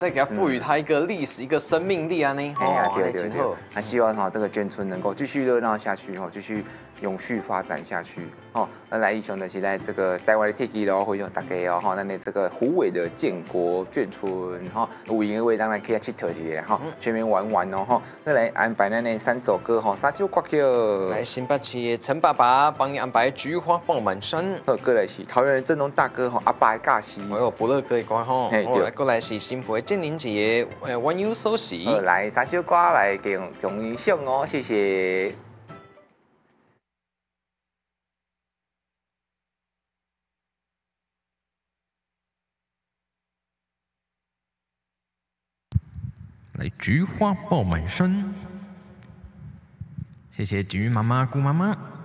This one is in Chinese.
再给它赋予它一个历史、一个生命力啊呢。 哎呀，对。那希望这个眷村能够继续热闹下去，继续永续发展下去。那来义雄的是在这个台湾的特区咯，欢迎大家那你这个虎尾的建国眷村有闲话当然可以去佚佗一下全面玩玩哦再来安排那3首歌3首歌曲。 来新北市的陈爸爸帮你安排《菊花放满山》。 过来是桃园的振东大哥阿爸的驾驶。 还有不乐歌的歌过来是新埔的建宁姐When You So 喜。 来3首歌来共一唱哦，谢谢。 来菊花爆满山，谢谢菊妈妈、姑妈妈。